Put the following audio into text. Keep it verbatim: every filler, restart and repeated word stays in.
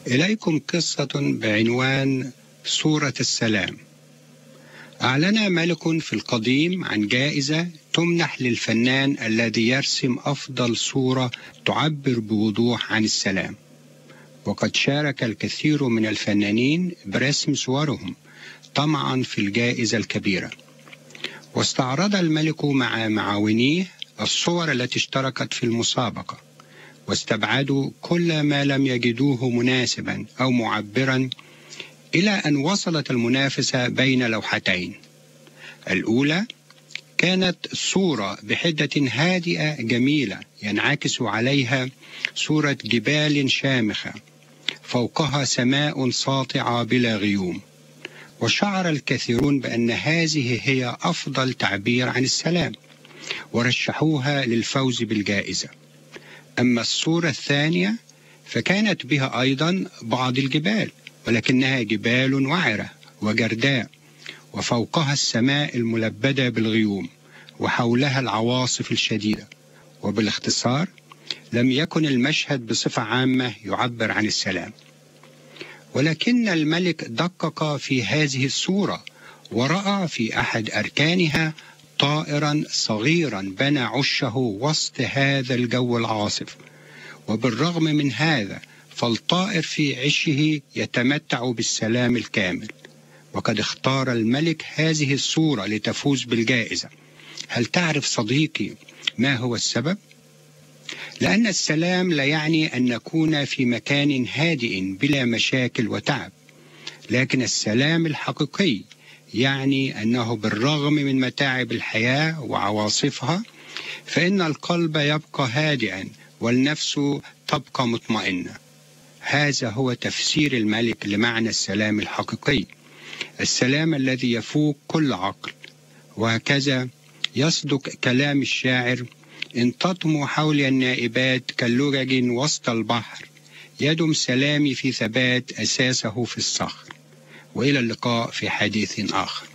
إليكم قصة بعنوان صورة السلام. أعلن ملك في القديم عن جائزة تمنح للفنان الذي يرسم أفضل صورة تعبر بوضوح عن السلام، وقد شارك الكثير من الفنانين برسم صورهم طمعا في الجائزة الكبيرة. واستعرض الملك مع معاونيه الصور التي اشتركت في المسابقة، واستبعدوا كل ما لم يجدوه مناسبا أو معبرا، إلى أن وصلت المنافسة بين لوحتين. الأولى كانت صورة بحدة هادئة جميلة ينعكس عليها صورة جبال شامخة فوقها سماء ساطعة بلا غيوم، وشعر الكثيرون بأن هذه هي أفضل تعبير عن السلام، ورشحوها للفوز بالجائزة. أما الصورة الثانية فكانت بها أيضا بعض الجبال، ولكنها جبال وعرة وجرداء، وفوقها السماء الملبدة بالغيوم، وحولها العواصف الشديدة. وبالاختصار لم يكن المشهد بصفة عامة يعبر عن السلام. ولكن الملك دقق في هذه الصورة، ورأى في أحد أركانها طائرا صغيرا بنى عشه وسط هذا الجو العاصف. وبالرغم من هذا فالطائر في عشه يتمتع بالسلام الكامل. وقد اختار الملك هذه الصورة لتفوز بالجائزة. هل تعرف صديقي ما هو السبب؟ لأن السلام لا يعني أن نكون في مكان هادئ بلا مشاكل وتعب، لكن السلام الحقيقي يعني أنه بالرغم من متاعب الحياة وعواصفها فإن القلب يبقى هادئا والنفس تبقى مطمئنة. هذا هو تفسير الملك لمعنى السلام الحقيقي، السلام الذي يفوق كل عقل. وهكذا يصدق كلام الشاعر: إن تطمو حولي النائبات كاللجج وسط البحر، يدم سلامي في ثبات أساسه في الصخر. وإلى اللقاء في حديث آخر.